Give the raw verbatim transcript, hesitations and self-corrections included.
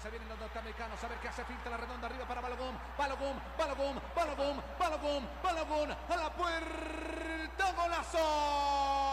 Se vienen los norteamericanos. A ver qué hace. Finta la redonda arriba para Balogun. Balogun, Balogun, Balogun, Balogun, Balogun. A la puerta. ¡Golazo!